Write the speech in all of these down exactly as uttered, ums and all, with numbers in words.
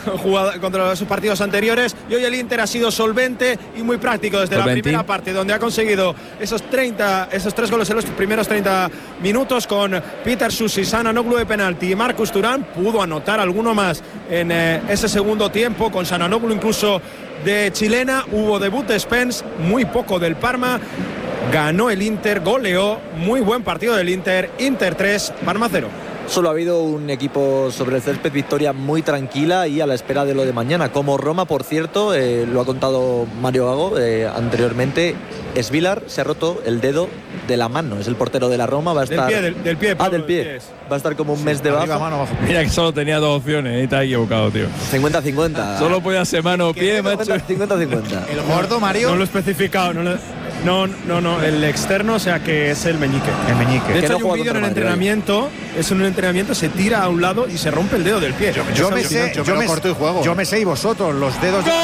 jugada, contra sus partidos anteriores, y hoy el Inter ha sido solvente y muy práctico desde solvente. La primera parte, donde ha conseguido esos treinta, esos tres goles en los primeros treinta minutos con Peter Susi, Sananoglu de penalti y Marcus Thuram. Pudo anotar alguno más en eh, ese segundo tiempo, con Sananoglu incluso de chilena. Hubo debut de Spence, muy poco del Parma. Ganó el Inter, goleó, muy buen partido del Inter. Inter tres, Parma cero. Solo ha habido un equipo sobre el césped, victoria muy tranquila y a la espera de lo de mañana. Como Roma, por cierto, eh, lo ha contado Mario Gago eh, anteriormente, Svilar se ha roto el dedo de la mano. Es el portero de la Roma, va a estar... Del pie, del, del pie. Ah, del pie. Va a estar como un sí, mes de baja. Mano, bajo. Mira que solo tenía dos opciones y te has equivocado, tío. cincuenta cincuenta. Solo podía ser mano o pie, macho. cincuenta cincuenta. El gordo, Mario. No lo he especificado, no lo... No, no, no, el externo, o sea que es el meñique. El meñique. De hecho, no hay un vídeo en el entrenamiento, es un entrenamiento, se tira a un lado y se rompe el dedo del pie. Yo, yo, yo me sé, yo, yo me, corto y juego. Yo me sé y vosotros, los dedos. ¡Gol!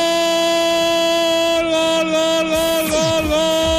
¡Gol, gol, gol, gol,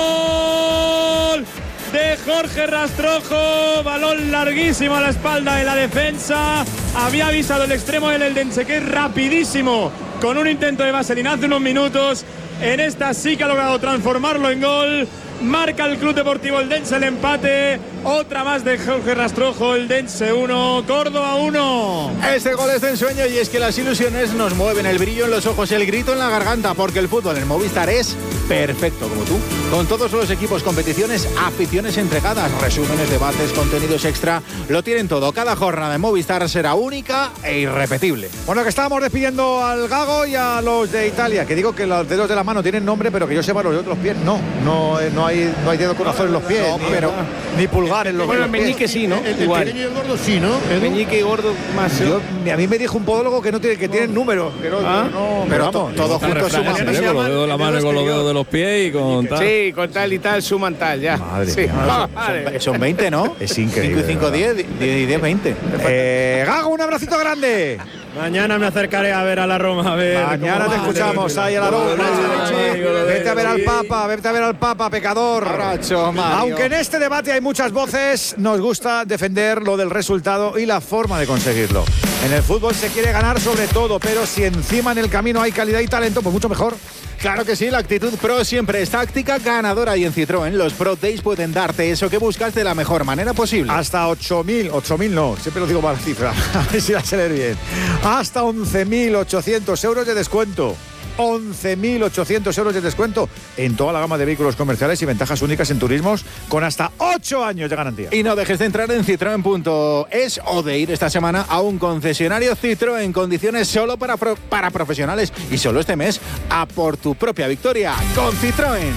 gol! De Jorge Rastrojo, balón larguísimo a la espalda de la defensa. Había avisado el extremo del Eldense, que es rapidísimo, con un intento de vaselina hace unos minutos. En esta sí que ha logrado transformarlo en gol. Marca el Club Deportivo Eldense el empate. Otra más de Jorge Rastrojo. Eldense uno, Córdoba uno. Este gol es de ensueño, y es que las ilusiones nos mueven, el brillo en los ojos, el grito en la garganta, porque el fútbol en Movistar es perfecto, como tú. Con todos los equipos, competiciones, aficiones entregadas, resúmenes, debates, contenidos extra, lo tienen todo. Cada jornada de Movistar será única e irrepetible. Bueno, que estábamos despidiendo al Gago y a los de Italia, que digo que los dedos de la mano tienen nombre, pero que yo sepa los de otros pies no. No, no hay, no hay dedo corazón en los pies, no, ni, pero, ni pulgar en los, bueno, en los el meñique pies. sí, ¿no? El, el Igual. pequeño y el gordo sí, ¿no? El meñique y gordo más. Yo, a mí me dijo un podólogo que no tiene, que no. tienen números. Que no, ¿Ah? no, pero vamos, todo junto suma. Con los dedos de la mano y con los dedos de los pies y con tal. Sí, con tal y tal suman tal, ya. Madre sí. mía, ah, son, son veinte, ¿no? Es increíble. cinco y cinco, diez, diez, veinte. Eh, Gago, un abracito grande. Mañana me acercaré a ver a la Roma. A ver Mañana te escuchamos ahí a la Roma. Vete a ver al Papa, vete a ver al Papa, pecador. Abrazo, aunque en este debate hay muchas voces, nos gusta defender lo del resultado y la forma de conseguirlo. En el fútbol se quiere ganar sobre todo, pero si encima en el camino hay calidad y talento, pues mucho mejor. Claro que sí, la actitud Pro siempre es táctica ganadora, y en Citroën los Pro Days pueden darte eso que buscas de la mejor manera posible. Hasta ocho mil, ocho mil no, siempre lo digo mal la cifra, a ver si la sé leer bien. Hasta once mil ochocientos euros de descuento. once mil ochocientos euros de descuento en toda la gama de vehículos comerciales y ventajas únicas en turismos con hasta ocho años de garantía. Y no dejes de entrar en citroen punto es o de ir esta semana a un concesionario Citroën en condiciones solo para, pro, para profesionales, y solo este mes a por tu propia victoria con Citroën.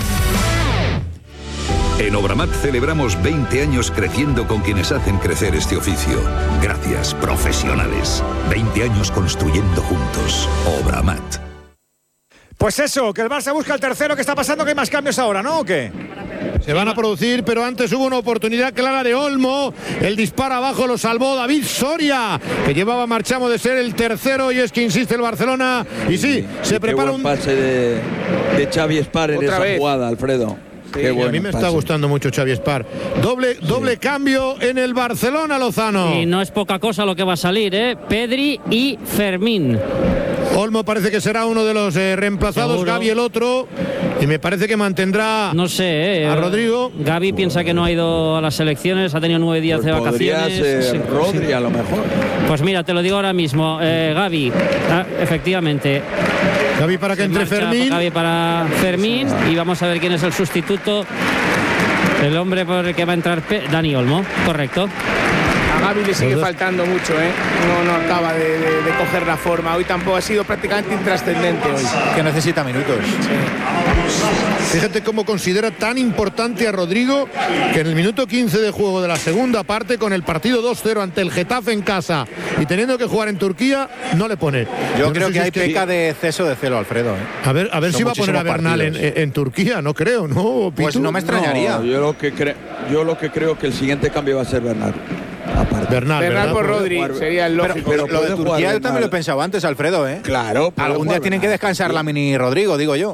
En Obramat celebramos veinte años creciendo con quienes hacen crecer este oficio. Gracias, profesionales. veinte años construyendo juntos. Obramat. Pues eso, que el Barça busca el tercero. ¿Qué está pasando? Que hay más cambios ahora, ¿no? ¿O qué? Se van a producir, pero antes hubo una oportunidad clara de Olmo. El disparo abajo lo salvó David Soria, que llevaba marchamo de ser el tercero, y es que insiste el Barcelona. Y sí, se y prepara qué buen un pase de, de Xavi Espar en esa vez. jugada, Alfredo. Sí, qué bueno, a mí me pase. Está gustando mucho Xavi Espar. Doble, sí. doble cambio en el Barcelona, Lozano. Y no es poca cosa lo que va a salir, ¿eh? Pedri y Fermín. Olmo parece que será uno de los eh, reemplazados, seguro. Gavi el otro, y me parece que mantendrá no sé, eh, a Rodrigo. Gavi piensa que no ha ido a las selecciones, ha tenido nueve días pues de vacaciones. Ser sí, Rodri sí. A lo mejor. Pues mira, te lo digo ahora mismo, eh, Gavi, ah, efectivamente. Gavi para que entre Fermín. Gavi para Fermín, y vamos a ver quién es el sustituto. El hombre por el que va a entrar Pe Dani Olmo, correcto. A Gavi le sigue faltando mucho, ¿eh? No, no acaba de, de, de coger la forma. Hoy tampoco ha sido prácticamente intrascendente hoy. Que necesita minutos. Sí. Fíjate cómo considera tan importante a Rodrigo, que en el minuto quince de juego de la segunda parte, con el partido dos cero ante el Getafe en casa y teniendo que jugar en Turquía, no le pone. Yo no creo sé que si hay es que... peca de exceso de celo, Alfredo, ¿eh? A ver, a ver si va a poner a Bernal en, en Turquía, no creo, ¿no? ¿Pitu? Pues no me extrañaría. No, yo, lo que cre yo lo que creo que el siguiente cambio va a ser Bernal. Aparte. Bernal, Bernal por Rodri jugar, sería el lógico. Pero, pero lo de Turquía yo también lo he pensado antes, Alfredo, ¿eh? Claro. Algún día tienen que descansar sí. la mini Rodrigo, digo yo.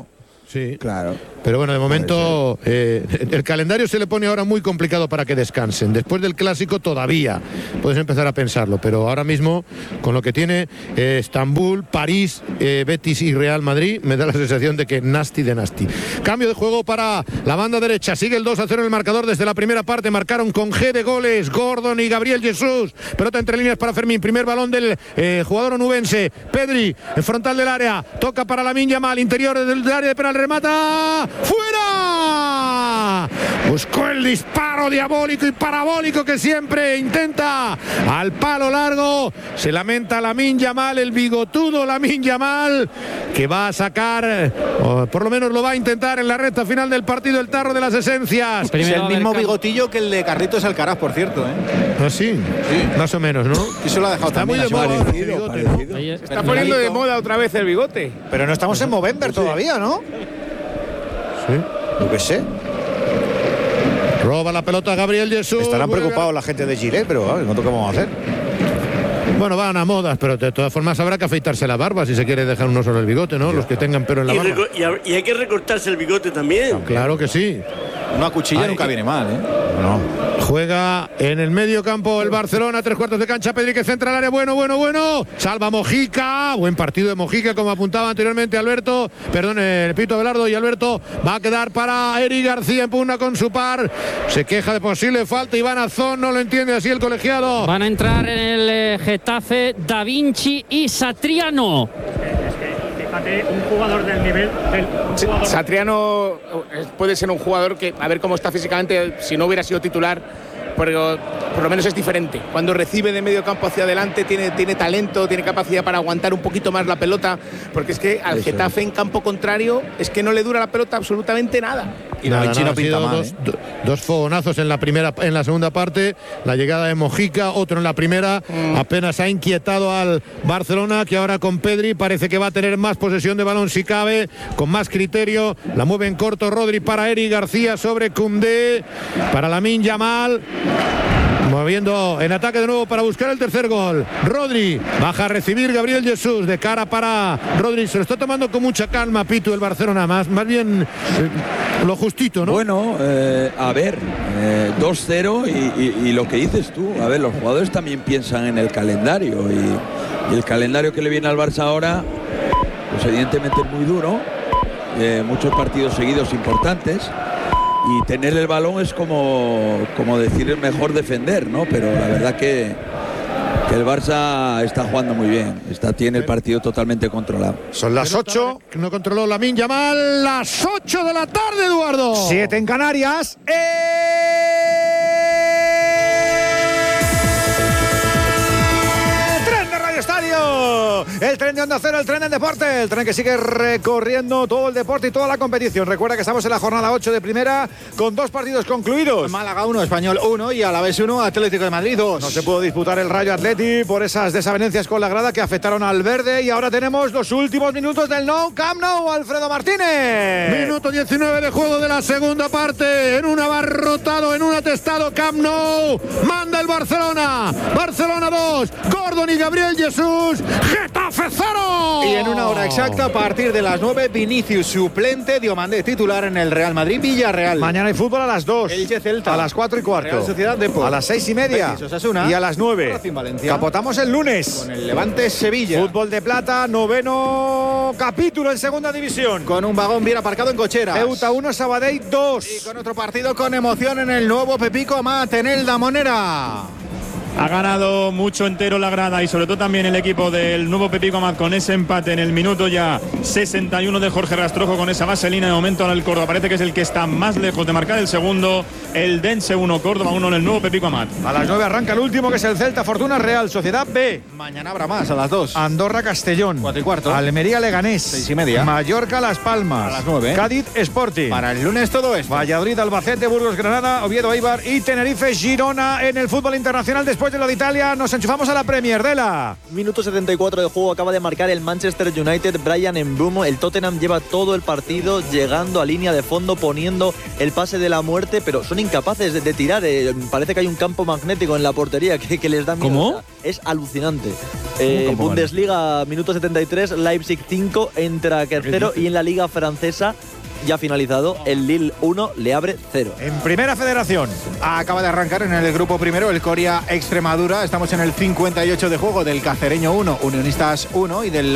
Sí, claro. Pero bueno, de momento eh, el calendario se le pone ahora muy complicado para que descansen. Después del clásico todavía puedes empezar a pensarlo, pero ahora mismo con lo que tiene eh, Estambul, París, eh, Betis y Real Madrid, me da la sensación de que nasty de nasty. Cambio de juego para la banda derecha. Sigue el dos a cero en el marcador desde la primera parte. Marcaron con G de goles Gordon y Gabriel Jesús. Pelota entre líneas para Fermín. Primer balón del eh, jugador onubense. Pedri, en frontal del área. Toca para Lamine Yamal, interior del área de penal. Remata. ¡Fuera! Buscó el disparo diabólico y parabólico que siempre intenta al palo largo. Se lamenta Lamine Yamal, el bigotudo Lamine Yamal, que va a sacar, o por lo menos lo va a intentar en la recta final del partido, el tarro de las esencias. Es el mismo bigotillo que el de Carlitos Alcaraz, por cierto, ¿eh? ¿Ah, sí? Sí. Más o menos, ¿no? Y se lo ha dejado Está también. muy de moda parecido, el bigote, parecido. ¿no? Está poniendo de moda otra vez el bigote. Pero no estamos en Movember todavía, ¿no? Sí. Yo qué sé. Roba la pelota Gabriel Jesús. Estarán preocupados la gente de Gillette, pero ¿no qué vamos a hacer? Bueno, van a modas, pero de todas formas habrá que afeitarse la barba si se quiere dejar uno solo el bigote, ¿no? Los que tengan pelo en la y, barba. y hay que recortarse el bigote también. Claro que sí. Una cuchilla Ay, nunca viene mal, ¿eh? No. Juega en el medio campo el Barcelona, tres cuartos de cancha. Pedri que centra el área, bueno, bueno, bueno. Salva Mojica, buen partido de Mojica, como apuntaba anteriormente Alberto. Perdón, el Pito Abelardo, y Alberto va a quedar para Eric García en pugna con su par. Se queja de posible falta Iván Azón, no lo entiende así el colegiado. Van a entrar en el eh, Getafe Da Vinci y Satriano. Fíjate, un jugador del nivel del jugador... Satriano puede ser un jugador que, a ver cómo está físicamente, si no hubiera sido titular, pero por lo menos es diferente. Cuando recibe de medio campo hacia adelante tiene, tiene talento, tiene capacidad para aguantar un poquito más la pelota, porque es que al Getafe en campo contrario es que no le dura la pelota absolutamente nada. Y Da Vinci no pinta mal, dos, ¿eh? do, dos fogonazos en la primera, en la segunda parte, la llegada de Mojica, otro en la primera, mm. apenas ha inquietado al Barcelona, que ahora con Pedri parece que va a tener más posesión de balón si cabe, con más criterio, la mueve en corto Rodri para Eric García sobre Koundé, para Lamine Yamal. Moviendo en ataque de nuevo para buscar el tercer gol. Rodri baja a recibir Gabriel Jesús, de cara para Rodri. Se lo está tomando con mucha calma Pitu el Barcelona, más, más bien eh, lo justito, ¿no? Bueno, eh, a ver, eh, dos cero y, y, y lo que dices tú, a ver, los jugadores también piensan en el calendario y, y el calendario que le viene al Barça ahora, pues evidentemente es muy duro, eh, muchos partidos seguidos importantes. Y tener el balón es como, como decir el mejor defender, ¿no? Pero la verdad que, que el Barça está jugando muy bien. Está, tiene el partido totalmente controlado. Son las ocho. No controló Lamine Yamal. Las ocho de la tarde, Eduardo. Siete en Canarias. ¡Eh! Estadio, el tren de Onda Cero, el tren del deporte, el tren que sigue recorriendo todo el deporte y toda la competición. Recuerda que estamos en la jornada ocho de primera con dos partidos concluidos. Málaga uno, Español uno y Alavés uno, Atlético de Madrid dos. No se pudo disputar el Rayo Atleti por esas desavenencias con la grada que afectaron al verde y ahora tenemos los últimos minutos del Nou Camp Nou, Alfredo Martínez. Minuto diecinueve de juego de la segunda parte, en un abarrotado, en un atestado Camp Nou. Manda el Barcelona, Barcelona dos, Gordon y Gabriel Jesús, Getafe cero. Y en una hora exacta, a partir de las nueve, Vinicius suplente, Diomandé titular en el Real Madrid Villarreal. Mañana hay fútbol a las dos, Elche Celta, a las cuatro y cuarto, Real Sociedad Depor, a las seis y media Betis, Osasuna, y a las nueve. Capotamos el lunes con el Levante Sevilla. Fútbol de plata, noveno capítulo en segunda división. Con un vagón bien aparcado en cocheras. Ceuta uno, Sabadell dos. Y con otro partido con emoción en el nuevo Pepico Amat en el Damonera. Ha ganado mucho entero la grada y sobre todo también el equipo del nuevo Pepico Amat con ese empate en el minuto ya sesenta y uno de Jorge Rastrojo con esa vaselina. De momento ahora el Córdoba parece que es el que está más lejos de marcar el segundo. El Dense uno, Córdoba uno en el nuevo Pepico Amat. A las nueve arranca el último, que es el Celta Fortuna Real Sociedad B. Mañana habrá más a las dos. Andorra Castellón. Cuatro y cuarto. Almería Leganés. Seis y media. Mallorca Las Palmas. A las nueve. Cádiz Sporting. Para el lunes todo esto. Valladolid Albacete, Burgos Granada, Oviedo Eibar y Tenerife Girona en el fútbol internacional. Después de lo de Italia nos enchufamos a la Premier de la... Minuto setenta y cuatro de juego, acaba de marcar el Manchester United, Brian Mbeumo. El Tottenham lleva todo el partido llegando a línea de fondo, poniendo el pase de la muerte, pero son incapaces de, de tirar. Eh, parece que hay un campo magnético en la portería que, que les da miedo. ¿Cómo? Es alucinante. Eh, Bundesliga, minuto setenta y tres, Leipzig cinco, entra tercero, y en la Liga Francesa ya finalizado, el Lille uno, Le Havre cero. En Primera Federación. Acaba de arrancar en el grupo primero el Coria Extremadura. Estamos en el cincuenta y ocho de juego del Cacereño uno, Unionistas uno y del